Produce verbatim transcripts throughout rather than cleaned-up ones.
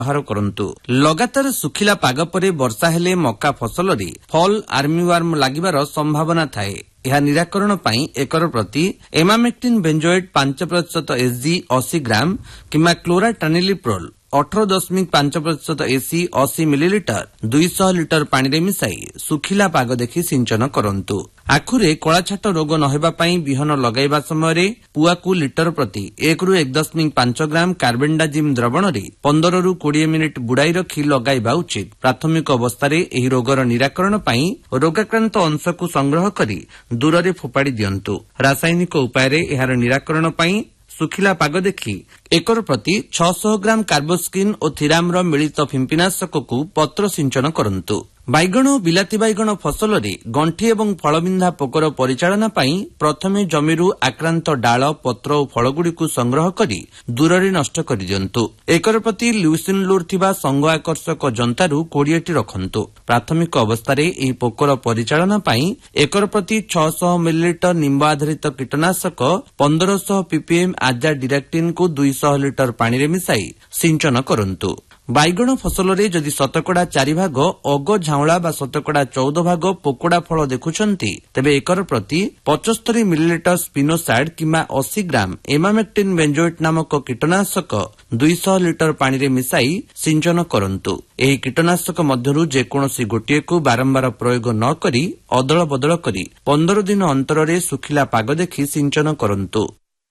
ବ୍ୟବହାର କରନ୍ତୁ। ଲଗାତାର ଶୁଖିଲା ପାଗ ପରେ ବର୍ଷା ହେଲେ ମକା ଫସଲରେ ଫଲ୍ ଆର୍ମିୱାର୍ମ ଲାଗିବାର ସମ୍ଭାବନା ଥାଏ। ଏହା ନିରାକରଣ ପାଇଁ ଏକର ପ୍ରତି ଏମାମେକ୍ଟିନ୍ ବେଞ୍ଜୋଏଟ୍ ପାଞ୍ଚ ପ୍ରତିଶତ ଏସ୍ଜି ଅଶୀ ଗ୍ରାମ କିମ୍ବା କ୍ଲୋରାଟ୍ରାନିଲିପ୍ରୋଲ୍ ଅଠର ଦଶମିକ ପାଞ୍ଚ ପ୍ରତିଶତ ଏସି ଅଶୀ ମିଲିଲିଟର ଦୁଇଶହ ଲିଟର ପାଣିରେ ମିଶାଇ ଶୁଖିଲା ପାଗ ଦେଖି ସିଞ୍ଚନ କରନ୍ତୁ। ଆଖୁରେ କଳାଛାଟ ରୋଗ ନ ହେବା ପାଇଁ ବିହନ ଲଗାଇବା ସମୟରେ ପୁଆକୁ ଲିଟର ପ୍ରତି ଏକରୁ ଏକ ଦଶମିକ ପାଞ୍ଚ ଗ୍ରାମ କାର୍ବେଣ୍ଡାଜିମ୍ ଦ୍ରବଣରେ ପନ୍ଦରରୁ କୋଡ଼ିଏ ମିନିଟ୍ ବୁଡାଇ ରଖି ଲଗାଇବା ଉଚିତ। ପ୍ରାଥମିକ ଅବସ୍ଥାରେ ଏହି ରୋଗର ନିରାକରଣ ପାଇଁ ରୋଗାକ୍ରାନ୍ତ ଅଂଶକୁ ସଂଗ୍ରହ କରି ଦୂରରେ ଫୋପାଡ଼ି ଦିଅନ୍ତୁ। ରାସାୟନିକ ଉପାୟରେ ଏହାର ନିରାକରଣ ପାଇଁ ଶୁଖିଲା ପାଗ ଦେଖି ଏକର ପ୍ରତି ଛଅଶହ ଗ୍ରାମ କାର୍ବୋସ୍କିନ୍ ଓ ଥିରାମର ମିଳିତ ଫିମ୍ପିନାଶକକୁ ପତ୍ର ସିଞ୍ଚନ କରନ୍ତୁ। ବାଇଗଣ ଓ ବିଲାତି ବାଇଗଣ ଫସଲରେ ଗଣ୍ଠି ଏବଂ ଫଳବିନ୍ଧା ପୋକର ପରିଚାଳନା ପାଇଁ ପ୍ରଥମେ ଜମିରୁ ଆକ୍ରାନ୍ତ ଡାଳ, ପତ୍ର ଓ ଫଳଗୁଡ଼ିକୁ ସଂଗ୍ରହ କରି ଦୂରରେ ନଷ୍ଟ କରିଦିଅନ୍ତୁ। ଏକର ପ୍ରତି ଲ୍ୟୁସିନ୍ ଲୁର୍ ଥିବା ସଙ୍ଗ ଆକର୍ଷକ ଜନ୍ତାରୁ କୋଡ଼ିଏଟି ରଖନ୍ତୁ। ପ୍ରାଥମିକ ଅବସ୍ଥାରେ ଏହି ପୋକର ପରିଚାଳନା ପାଇଁ ଏକର ପ୍ରତି ଛଅଶହ ମିଲିଲିଟର ନିମ୍ବ ଆଧାରିତ କୀଟନାଶକ ପନ୍ଦରଶହ ପିପିଏମ୍ ଆଜା ଡିରାକ୍ଟିନ୍କୁ ଦୁଇଶହ ଲିଟର ପାଣିରେ ମିଶାଇ ସିଞ୍ଚନ କରନ୍ତୁ। ବାଇଗଣ ଫସଲରେ ଯଦି ଶତକଡ଼ା ଚାରି ଭାଗ ଅଗ ଝାଉଁଳା ବା ଶତକଡ଼ା ଚଉଦ ଭାଗ ପୋକଡ଼ା ଫଳ ଦେଖୁଛନ୍ତି, ତେବେ ଏକର ପ୍ରତି ପଞ୍ଚସ୍ତରୀ ମିଲିଲିଟର ସ୍ପିନୋସାଇଡ୍ କିମ୍ବା ଅଶୀ ଗ୍ରାମ ଏମାମେକ୍ଟିନ୍ ବେଞ୍ଜୋଏଟ୍ ନାମକ କୀଟନାଶକ ଦୁଇଶହ ଲିଟର ପାଣିରେ ମିଶାଇ ସିଞ୍ଚନ କରନ୍ତୁ। ଏହି କୀଟନାଶକ ମଧ୍ୟରୁ ଯେକୌଣସି ଗୋଟିଏକୁ ବାରମ୍ବାର ପ୍ରୟୋଗ ନ କରି ଅଦଳ ବଦଳ କରି ପନ୍ଦର ଦିନ ଅନ୍ତରରେ ଶୁଖିଲା ପାଗ ଦେଖି ସିଞ୍ଚନ କରନ୍ତୁ।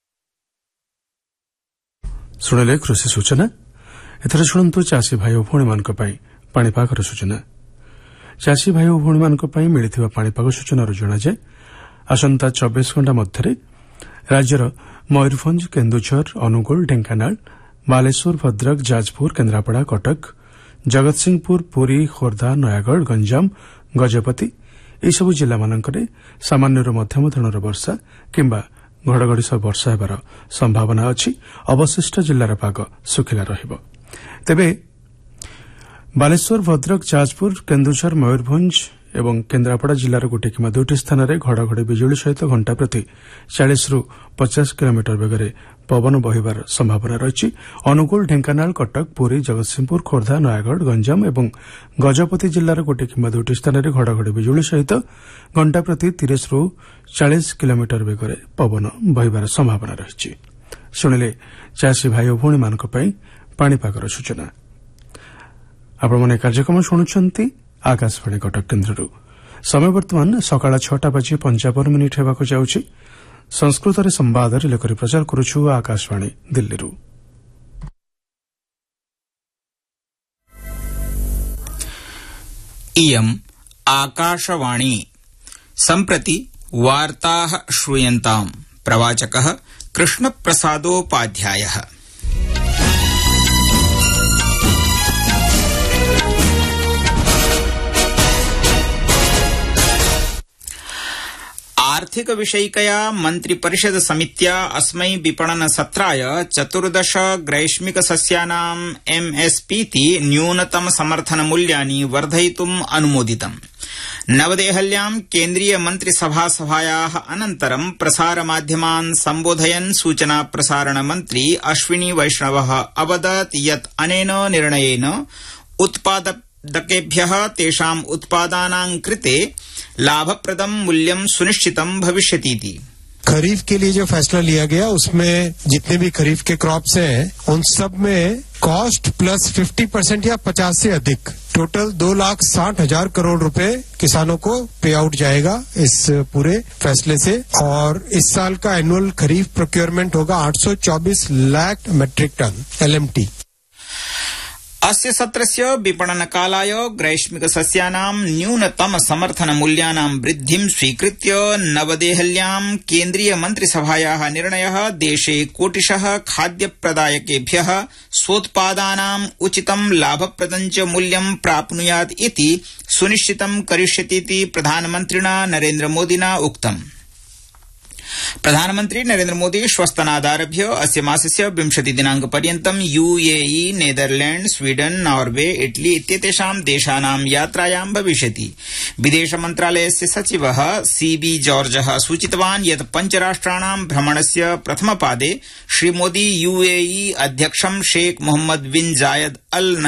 ଶୁଣିଲେ କୃଷି ସୂଚନା। ଏଥର ଶୁଣନ୍ତୁ ଚାଷୀ ଭାଇ ଓ ଭଉଣୀମାନଙ୍କ ପାଇଁ ପାଣିପାଗର ସୂଚନା। ଚାଷୀ ଭାଇ ଓ ଭଉଣୀମାନଙ୍କ ପାଇଁ ମିଳିଥିବା ପାଣିପାଗ ସୂଚନାରୁ ଜଣାଯାଏ, ଆସନ୍ତା ଚବିଶ ଘଣ୍ଟା ମଧ୍ୟରେ ରାଜ୍ୟର ମୟୂରଭଞ୍ଜ, କେନ୍ଦୁଝର, ଅନୁଗୁଳ, ଢେଙ୍କାନାଳ, ବାଲେଶ୍ୱର, ଭଦ୍ରକ, ଯାଜପୁର, କେନ୍ଦ୍ରାପଡ଼ା, କଟକ, ଜଗତସିଂହପୁର, ପୁରୀ, ଖୋର୍ଦ୍ଧା, ନୟାଗଡ଼, ଗଞ୍ଜାମ, ଗଜପତି ଏହିସବୁ ଜିଲ୍ଲାମାନଙ୍କରେ ସାମାନ୍ୟରୁ ମଧ୍ୟମ ଧରଣର ବର୍ଷା କିମ୍ବା ଘଡ଼ଘଡ଼ି ସହ ବର୍ଷା ହେବାର ସମ୍ଭାବନା ଅଛି। ଅବଶିଷ୍ଟ ଜିଲ୍ଲାର ପାଗ ଶୁଖିଲା ରହିବ। ତେବେ ବାଲେଶ୍ୱର, ଭଦ୍ରକ, ଯାଜପୁର, କେନ୍ଦୁଝର, ମୟୂରଭଞ୍ଜ ଏବଂ କେନ୍ଦ୍ରାପଡ଼ା ଜିଲ୍ଲାର ଗୋଟିଏ କିମ୍ବା ଦୁଇଟି ସ୍ଥାନରେ ଘଡ଼ଘଡ଼ି ବିଜୁଳି ସହିତ ଘଣ୍ଟା ପ୍ରତି ଚାଳିଶରୁ ପଚାଶ କିଲୋମିଟର ବେଗରେ ପବନ ବହିବାର ସମ୍ଭାବନା ରହିଛି। ଅନୁଗୁଳ, ଢେଙ୍କାନାଳ, କଟକ, ପୁରୀ, ଜଗତସିଂହପୁର, ଖୋର୍ଦ୍ଧା, ନୟାଗଡ଼, ଗଞ୍ଜାମ ଏବଂ ଗଜପତି ଜିଲ୍ଲାର ଗୋଟିଏ କିମ୍ବା ଦୁଇଟି ସ୍ଥାନରେ ଘଡ଼ଘଡ଼ି ବିଜୁଳି ସହିତ ଘଣ୍ଟା ପ୍ରତି ତିରିଶରୁ ଚାଳିଶ କିଲୋମିଟର ବେଗରେ ପବନ ବହିବାର ସମ୍ଭାବନା ରହିଛି। ଶୁଣିଲେ ଚାଷୀ ଭାଇ ଓ ଭଉଣୀମାନଙ୍କ ପାଇଁ ପାଣିପାଗର ସୂଚନା। ଆପଣମାନେ କାର୍ଯ୍ୟକ୍ରମ ଶୁଣୁଛନ୍ତି ଆକାଶବାଣୀ କଟକ କେନ୍ଦ୍ରରୁ। ସମୟ ବର୍ତ୍ତମାନ ସକାଳ ଛଅଟା ବାଜି ପଞ୍ଚାବନ ମିନିଟ୍ ହେବାକୁ ଯାଉଛି। ସଂସ୍କୃତରେ ସମ୍ବାଦ ରିଲେ କରି ପ୍ରଚାର କରୁଛୁ ଆକାଶବାଣୀ ଦିଲ୍ଲୀରୁ। इयम् आकाशवाणी। सम्प्रति वार्ताः श्रूयन्ताम्। प्रवाचकः कृष्णप्रसादोपाध्यायः। आर्थिक विषयिकया मन्त्रिपरिषद समित्या अस्मै विपणन सत्राय चतुर्दश ग्रैष्मिक सस्यानाम् एमएसपीति न्यूनतम समर्थन मूल्यानि वर्धयितुम् अनुमोदितम्। नवदेहल्यां केन्द्रीय मन्त्रिसभा सभायाः अनन्तरं प्रसारमाध्यमान् सम्बोधयन् सूचना प्रसारण मन्त्री अश्विनी वैष्णवः अवदत् यत् अनेन निर्णयेन उत्पादकेभ्यः तेषाम् उत्पादानां कृते लाभप्रदं मूल्यं सुनिश्चितं भविष्यतीति। खरीफ के लिए जो फैसला लिया गया उसमें जितने भी खरीफ के क्रॉप्स हैं उन सब में कॉस्ट प्लस फिफ्टी परसेंट या पचास से अधिक टोटल दो लाख साठ हजार करोड़ रुपए किसानों को पे आउट जाएगा इस पूरे फैसले से। और इस साल का एनुअल खरीफ प्रोक्योरमेंट होगा आठ सौ चौबीस लाख मेट्रिक टन एलएमटी। अस्य सत्रस्य विपणनकालाय ग्रैष्मिक सस्यानां न्यूनतम समर्थन मूल्यानां वृद्धिं स्वीकृत्य नवदेहल्यां केन्द्रीय मन्त्रिसभायाः निर्णयः देशे कोटिशः खाद्यप्रदायकेभ्यः स्वोत्पादानाम् उचितं लाभप्रदं च मूल्यं प्राप्नुयात् इति सुनिश्चितं करिष्यतीति प्रधानमन्त्रिणा नरेन्द्र मोदिना उक्तम्। प्रधानमन्त्री नरेन्द्र मोदी श्वस्तनादारभ्य अस्य मासस्य विंशति दिनांक पर्यन्तं UAE, Netherland, Sweden, Norway, Italy इत्येतेषां देशानां यात्रायां भविष्यति। विदेश मन्त्रालयस्य सचिवः सीबी जॉर्जः सूचितवान् यत् पञ्चराष्ट्राणां भ्रमणस्य प्रथमपादे श्रीमोदी यूएई अध्यक्षं शेख मोहम्मद बिन जायद अल